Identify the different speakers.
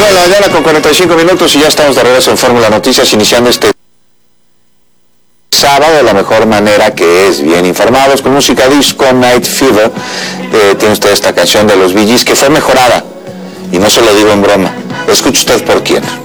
Speaker 1: 9 de la mañana con 45 minutos y ya estamos de regreso en Fórmula Noticias, iniciando este sábado de la mejor manera, que es bien informados, con música disco, Night Fever. Tiene usted esta canción de los Bee Gees que fue mejorada, y no se lo digo en broma. Escuche usted por quién.